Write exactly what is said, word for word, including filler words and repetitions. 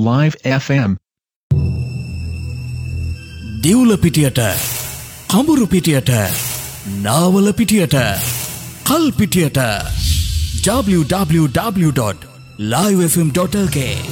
live F M. දිවුල පිටියට, කඹුරු පිටියට, Nawala පිටියට, කල් පිටියට w w w dot live f m dot l k